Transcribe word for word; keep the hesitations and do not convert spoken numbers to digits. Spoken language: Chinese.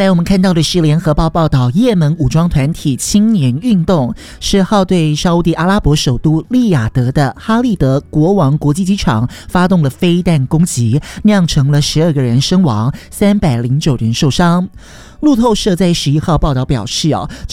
来我们看到的是联合报报道，也门武装团体青年运动十号对沙烏地阿拉伯首都利雅得的哈利德国王国际机场发动了飞弹攻击，酿成了十二个人身亡，三百零九人受伤。路透社在十一号报道表示，哦